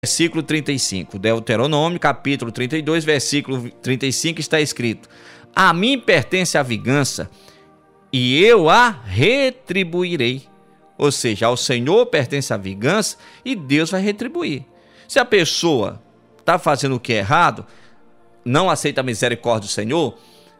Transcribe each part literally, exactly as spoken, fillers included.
Versículo trinta e cinco, Deuteronômio, capítulo trinta e dois, versículo trinta e cinco, está escrito: a mim pertence a vingança e eu a retribuirei. Ou seja, ao Senhor pertence a vingança e Deus vai retribuir. Se a pessoa está fazendo o que é errado, não aceita a misericórdia do Senhor,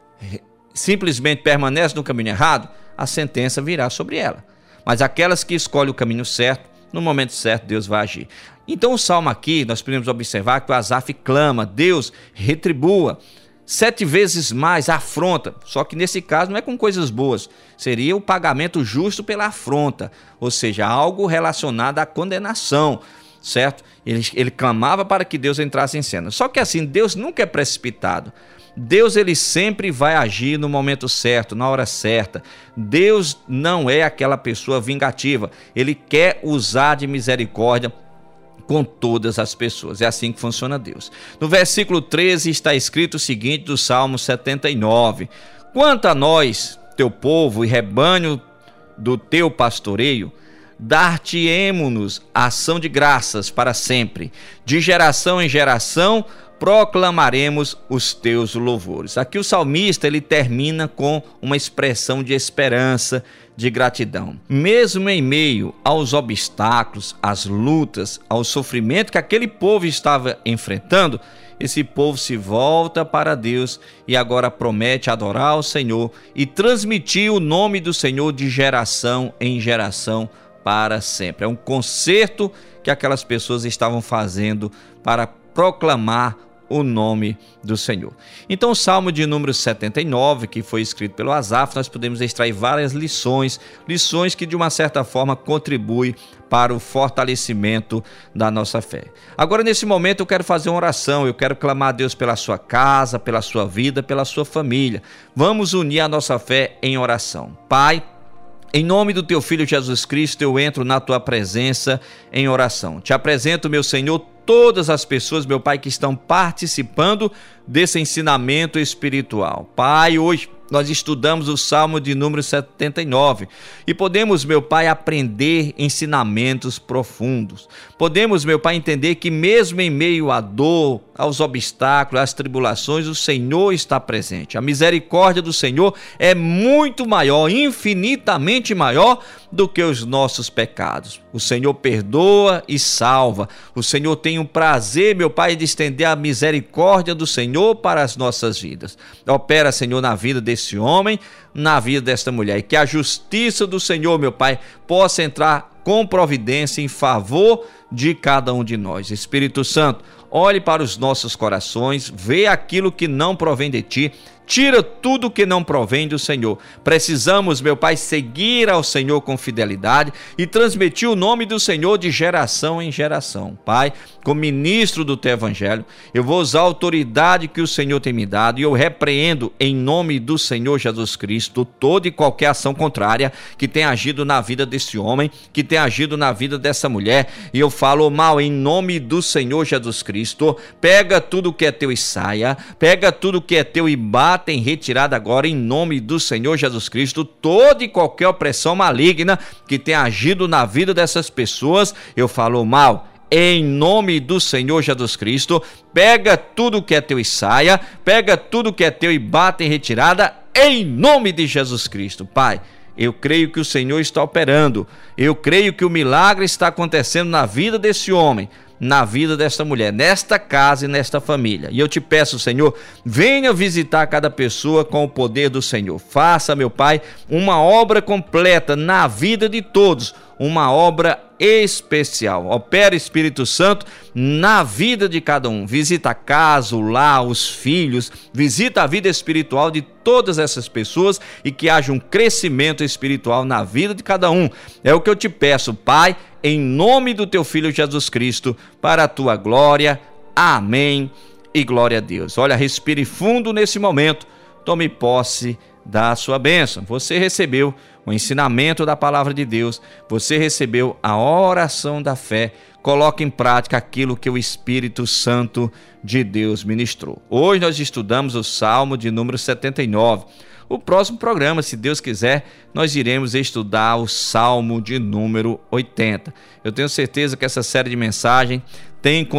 simplesmente permanece no caminho errado, a sentença virá sobre ela. Mas aquelas que escolhem o caminho certo, no momento certo Deus vai agir. Então o salmo aqui, nós podemos observar que o Asaf clama: Deus, retribua sete vezes mais a afronta. Só que nesse caso não é com coisas boas, seria o pagamento justo pela afronta, ou seja, algo relacionado à condenação, certo? Ele, ele clamava para que Deus entrasse em cena. Só que assim, Deus nunca é precipitado. Deus, ele sempre vai agir no momento certo, na hora certa. Deus não é aquela pessoa vingativa. Ele quer usar de misericórdia com todas as pessoas. É assim que funciona Deus. No versículo treze está escrito o seguinte do Salmo setenta e nove: quanto a nós, teu povo e rebanho do teu pastoreio, dar-te-emo-nos ação de graças para sempre. De geração em geração proclamaremos os teus louvores. Aqui o salmista, ele termina com uma expressão de esperança, de gratidão. Mesmo em meio aos obstáculos, às lutas, ao sofrimento que aquele povo estava enfrentando, esse povo se volta para Deus e agora promete adorar o Senhor e transmitir o nome do Senhor de geração em geração para sempre. É um concerto que aquelas pessoas estavam fazendo para proclamar o nome do Senhor. Então o Salmo de número setenta e nove, que foi escrito pelo Asaf, nós podemos extrair várias lições, lições que de uma certa forma contribuem para o fortalecimento da nossa fé. Agora, nesse momento, eu quero fazer uma oração, eu quero clamar a Deus pela sua casa, pela sua vida, pela sua família. Vamos unir a nossa fé em oração. Pai, em nome do teu Filho Jesus Cristo, eu entro na tua presença em oração. Te apresento, meu Senhor, todas as pessoas, meu Pai, que estão participando desse ensinamento espiritual. Pai, hoje nós estudamos o Salmo de número setenta e nove e podemos, meu Pai, aprender ensinamentos profundos. Podemos, meu Pai, entender que mesmo em meio à dor, aos obstáculos, às tribulações, o Senhor está presente. A misericórdia do Senhor é muito maior, infinitamente maior do que os nossos pecados. O Senhor perdoa e salva. O Senhor tem um prazer, meu Pai, de estender a misericórdia do Senhor para as nossas vidas. Opera, Senhor, na vida desse homem, na vida desta mulher, e que a justiça do Senhor, meu Pai, possa entrar com providência em favor de cada um de nós. Espírito Santo, olhe para os nossos corações, vê aquilo que não provém de ti, tira tudo que não provém do Senhor. Precisamos, meu Pai, seguir ao Senhor com fidelidade e transmitir o nome do Senhor de geração em geração. Pai, como ministro do teu evangelho, eu vou usar a autoridade que o Senhor tem me dado e eu repreendo em nome do Senhor Jesus Cristo toda e qualquer ação contrária que tenha agido na vida desse homem, que tenha agido na vida dessa mulher, e eu falo mal em nome do Senhor Jesus Cristo. Pega tudo que é teu e saia, pega tudo que é teu e bata em retirada agora em nome do Senhor Jesus Cristo. Toda e qualquer opressão maligna que tenha agido na vida dessas pessoas, eu falo mal em nome do Senhor Jesus Cristo. Pega tudo que é teu e saia, pega tudo que é teu e bata em retirada em nome de Jesus Cristo. Pai, eu creio que o Senhor está operando, eu creio que o milagre está acontecendo na vida desse homem, na vida desta mulher, nesta casa e nesta família. E eu te peço, Senhor, venha visitar cada pessoa com o poder do Senhor. Faça, meu Pai, uma obra completa na vida de todos, uma obra especial. Opera, Espírito Santo, na vida de cada um. Visita a casa, o lar, os filhos, visita a vida espiritual de todas essas pessoas e que haja um crescimento espiritual na vida de cada um. É o que eu te peço, Pai, em nome do teu Filho Jesus Cristo, para a tua glória. Amém e glória a Deus. Olha, respire fundo nesse momento, tome posse da sua bênção. Você recebeu o ensinamento da palavra de Deus, você recebeu a oração da fé. Coloque em prática aquilo que o Espírito Santo de Deus ministrou. Hoje nós estudamos o Salmo de número setenta e nove. O próximo programa, se Deus quiser, nós iremos estudar o Salmo de número oitenta. Eu tenho certeza que essa série de mensagens tem